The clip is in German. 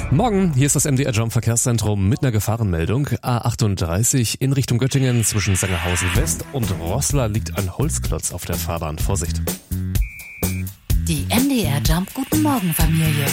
Morgen, hier ist das MDR Jump Verkehrszentrum mit einer Gefahrenmeldung. A38 in Richtung Göttingen zwischen Sangerhausen West und Roßla liegt ein Holzklotz auf der Fahrbahn. Vorsicht! Die MDR Jump Guten Morgen Familie.